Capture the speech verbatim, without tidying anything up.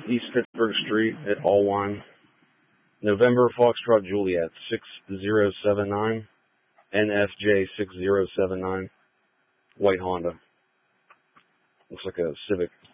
East Pittsburgh Street at Allwine. November Foxtrot Juliet six zero seven nine, N F J six zero seven nine, white Honda. Looks like a Civic.